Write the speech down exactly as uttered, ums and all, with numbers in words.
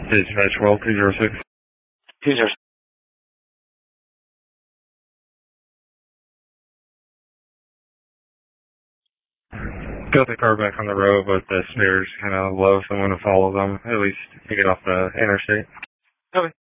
Dispatch well, two zero six. two zero. Got the car back on the road, but the spare's kind of low, so I'm going to follow them, at least to get off the interstate. Okay.